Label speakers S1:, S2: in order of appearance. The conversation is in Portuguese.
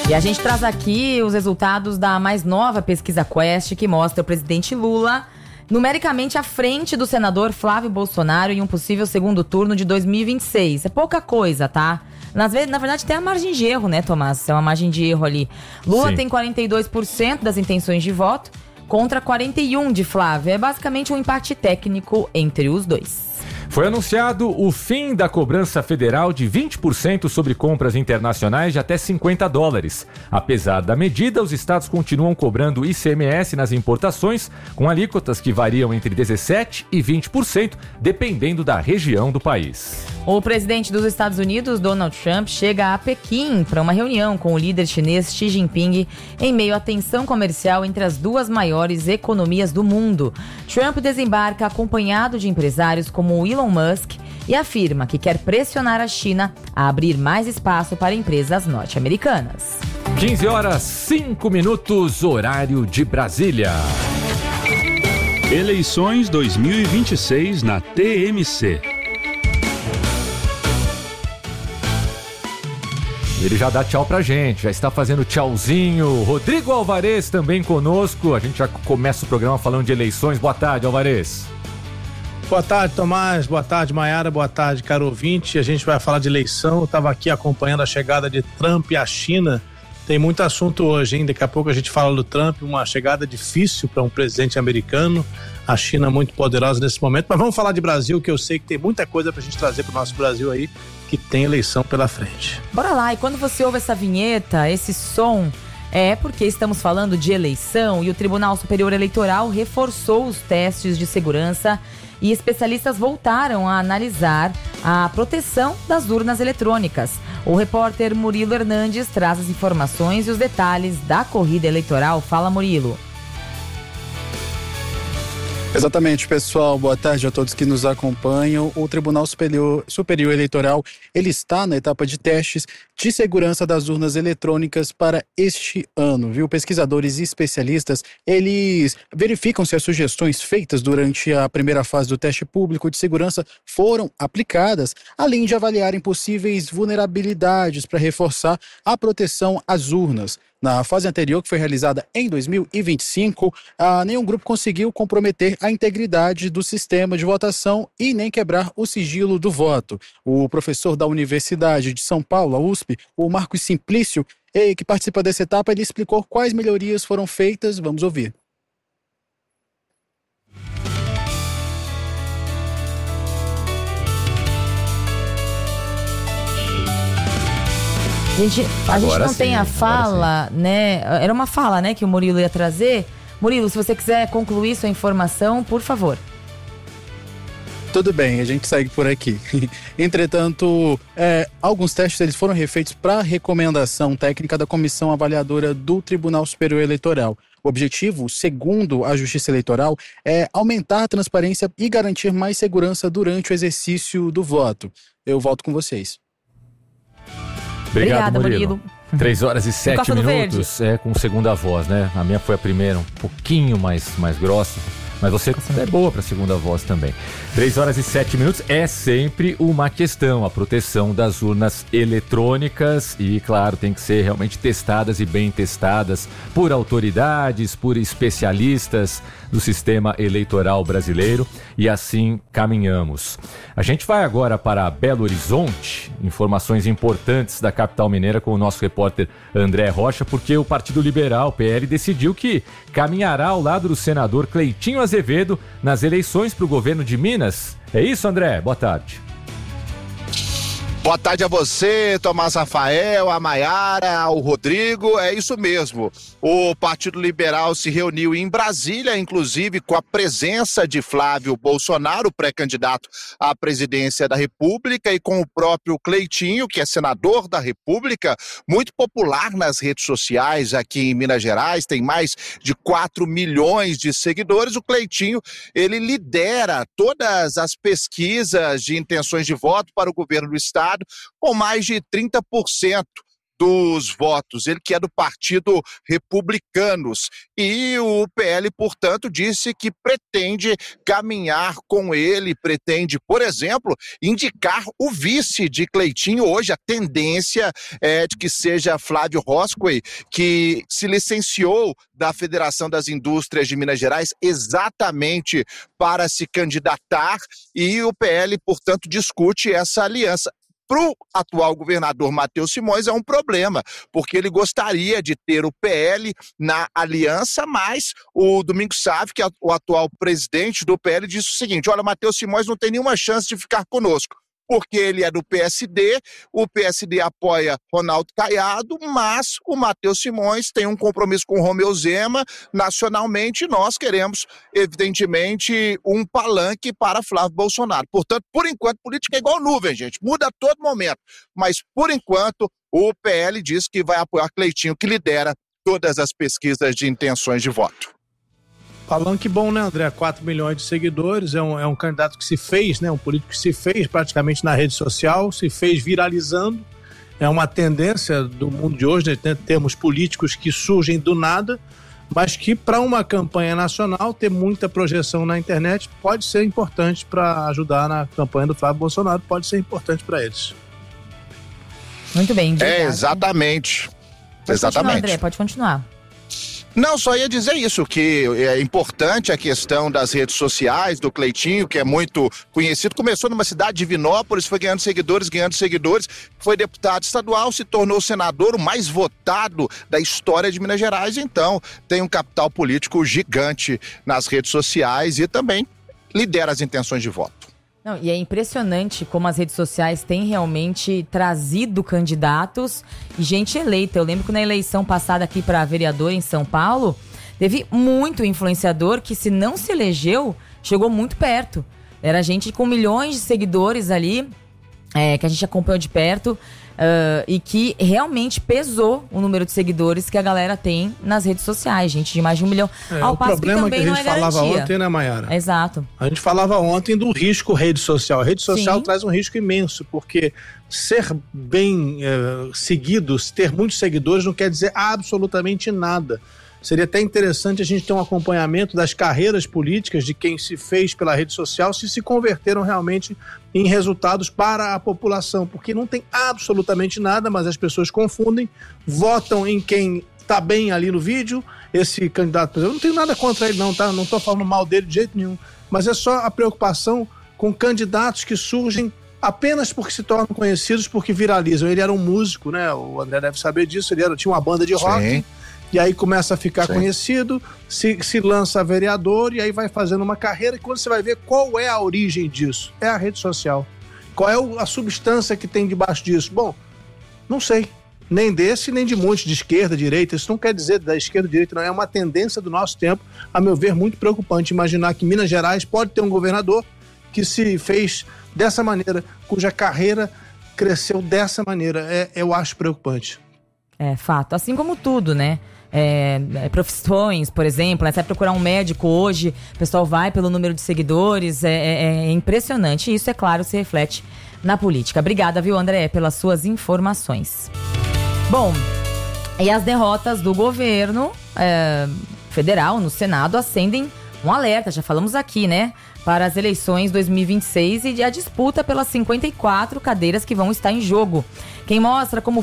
S1: E a gente traz aqui os resultados da mais nova pesquisa Quest, que mostra o presidente Lula numericamente à frente do senador Flávio Bolsonaro em um possível segundo turno de 2026. É pouca coisa, tá? Na verdade, tem a margem de erro, né, Tomás? É uma margem de erro ali. Lula tem 42% das intenções de voto contra 41% de Flávio. É basicamente um empate técnico entre os dois.
S2: Foi anunciado o fim da cobrança federal de 20% sobre compras internacionais de até $50. Apesar da medida, os estados continuam cobrando ICMS nas importações, com alíquotas que variam entre 17% e 20%, dependendo da região do país.
S1: O presidente dos Estados Unidos, Donald Trump, chega a Pequim para uma reunião com o líder chinês Xi Jinping em meio à tensão comercial entre as duas maiores economias do mundo. Trump desembarca acompanhado de empresários como Elon Musk e afirma que quer pressionar a China a abrir mais espaço para empresas norte-americanas.
S2: 15h05, horário de Brasília.
S3: Eleições 2026 na TMC.
S2: Ele já dá tchau pra gente, já está fazendo tchauzinho. Rodrigo Alvarez também conosco. A gente já começa o programa falando de eleições. Boa tarde, Alvarez.
S4: Boa tarde, Tomás. Boa tarde, Maiara. Boa tarde, caro ouvinte. A gente vai falar de eleição. Eu estava aqui acompanhando a chegada de Trump à China. Tem muito assunto hoje, hein? Daqui a pouco a gente fala do Trump, uma chegada difícil para um presidente americano. A China muito poderosa nesse momento. Mas vamos falar de Brasil, que eu sei que tem muita coisa para a gente trazer para o nosso Brasil aí, que tem eleição pela frente.
S1: Bora lá, e quando você ouve essa vinheta, esse som, é porque estamos falando de eleição e o Tribunal Superior Eleitoral reforçou os testes de segurança e especialistas voltaram a analisar a proteção das urnas eletrônicas. O repórter Murilo Hernandes traz as informações e os detalhes da corrida eleitoral. Fala, Murilo.
S5: Exatamente, pessoal. Boa tarde a todos que nos acompanham. O Tribunal Superior Eleitoral, ele está na etapa de testes de segurança das urnas eletrônicas para este ano, viu? Pesquisadores e especialistas, eles verificam se as sugestões feitas durante a primeira fase do teste público de segurança foram aplicadas, além de avaliarem possíveis vulnerabilidades para reforçar a proteção às urnas. Na fase anterior, que foi realizada em 2025, nenhum grupo conseguiu comprometer a integridade do sistema de votação e nem quebrar o sigilo do voto. O professor da Universidade de São Paulo, a USP, o Marcos Simplício, que participa dessa etapa, ele explicou quais melhorias foram feitas. Vamos ouvir.
S1: A gente não tem a fala, né? Era uma fala, né, que o Murilo ia trazer. Murilo, se você quiser concluir sua informação, por favor.
S5: Tudo bem, a gente segue por aqui. Entretanto, alguns testes eles foram refeitos para recomendação técnica da Comissão Avaliadora do Tribunal Superior Eleitoral. O objetivo, segundo a Justiça Eleitoral, é aumentar a transparência e garantir mais segurança durante o exercício do voto. Eu volto com vocês.
S2: Obrigado, Murilo. 3h07, com segunda voz, né? A minha foi a primeira, um pouquinho mais grossa, mas você é boa para segunda voz também. 3h07, é sempre uma questão, a proteção das urnas eletrônicas e, claro, tem que ser realmente testadas e bem testadas por autoridades, por especialistas do sistema eleitoral brasileiro e assim caminhamos. A gente vai agora para Belo Horizonte, informações importantes da capital mineira com o nosso repórter André Rocha, porque o Partido Liberal, PL, decidiu que caminhará ao lado do senador Cleitinho Azevedo nas eleições para o governo de Minas. É isso, André? Boa tarde.
S6: Boa tarde a você, Tomás Rafael, a Maiara, ao Rodrigo, é isso mesmo. O Partido Liberal se reuniu em Brasília, inclusive com a presença de Flávio Bolsonaro, pré-candidato à presidência da República, e com o próprio Cleitinho, que é senador da República, muito popular nas redes sociais aqui em Minas Gerais, tem mais de 4 milhões de seguidores. O Cleitinho, ele lidera todas as pesquisas de intenções de voto para o governo do estado, com mais de 30% dos votos, ele que é do Partido Republicanos. E o PL, portanto, disse que pretende caminhar com ele, pretende, por exemplo, indicar o vice de Cleitinho. Hoje a tendência é de que seja Flávio Roscoe, que se licenciou da Federação das Indústrias de Minas Gerais exatamente para se candidatar, e o PL, portanto, discute essa aliança. Para o atual governador Matheus Simões é um problema, porque ele gostaria de ter o PL na aliança, mas o Domingos Savio, que é o atual presidente do PL, disse o seguinte: olha, Matheus Simões não tem nenhuma chance de ficar conosco, porque ele é do PSD, o PSD apoia Ronaldo Caiado, mas o Matheus Simões tem um compromisso com o Romeu Zema nacionalmente, e nós queremos, evidentemente, um palanque para Flávio Bolsonaro. Portanto, por enquanto, política é igual nuvem, gente, muda a todo momento, mas por enquanto o PL diz que vai apoiar Cleitinho, que lidera todas as pesquisas de intenções de voto.
S4: Palanque bom, né, André? 4 milhões de seguidores, é um candidato que se fez, né? Um político que se fez praticamente na rede social, se fez viralizando. É uma tendência do mundo de hoje, né? Temos políticos que surgem do nada, mas que para uma campanha nacional, ter muita projeção na internet pode ser importante para ajudar na campanha do Flávio Bolsonaro, pode ser importante para eles.
S1: Muito bem.
S6: Exatamente.
S1: Continuar, André, pode continuar.
S6: Não, só ia dizer isso, que é importante a questão das redes sociais, do Cleitinho, que é muito conhecido. Começou numa cidade de Divinópolis, foi ganhando seguidores, foi deputado estadual, se tornou senador, o mais votado da história de Minas Gerais. Então, tem um capital político gigante nas redes sociais e também lidera as intenções de voto.
S1: Não, e é impressionante como as redes sociais têm realmente trazido candidatos e gente eleita. Eu lembro que na eleição passada aqui para vereador em São Paulo, teve muito influenciador que, se não se elegeu, chegou muito perto. Era gente com milhões de seguidores ali, que a gente acompanhou de perto, e que realmente pesou o número de seguidores que a galera tem nas redes sociais, gente, de mais de 1 milhão.
S4: O problema que a gente falava ontem, né, Mayara?
S1: Exato.
S4: A gente falava ontem do risco rede social. A rede social Sim. traz um risco imenso, porque ser bem seguido, ter muitos seguidores não quer dizer absolutamente nada. Seria até interessante a gente ter um acompanhamento das carreiras políticas de quem se fez pela rede social, se converteram realmente em resultados para a população, porque não tem absolutamente nada, mas as pessoas confundem, votam em quem está bem ali no vídeo. Esse candidato, por exemplo, eu não tenho nada contra ele não, tá? Não estou falando mal dele de jeito nenhum, mas é só a preocupação com candidatos que surgem apenas porque se tornam conhecidos, porque viralizam. Ele era um músico, né? O André deve saber disso, tinha uma banda de rock. Sim. E aí começa a ficar conhecido, se lança vereador e aí vai fazendo uma carreira, e quando você vai ver qual é a origem disso, é a rede social. Qual é a substância que tem debaixo disso? Bom, não sei. Nem desse, nem de muitos, de esquerda, direita. Isso não quer dizer da esquerda, direita, não. É uma tendência do nosso tempo, a meu ver, muito preocupante. Imaginar que Minas Gerais pode ter um governador que se fez dessa maneira, cuja carreira cresceu dessa maneira. Eu acho preocupante.
S1: É fato. Assim como tudo, né? Profissões, por exemplo, né? Você vai procurar um médico hoje, o pessoal vai pelo número de seguidores, é impressionante. E isso, é claro, se reflete na política. Obrigada, viu, André, pelas suas informações. Bom, e as derrotas do governo federal no Senado acendem um alerta, já falamos aqui, né? Para as eleições 2026 e a disputa pelas 54 cadeiras que vão estar em jogo. Quem mostra como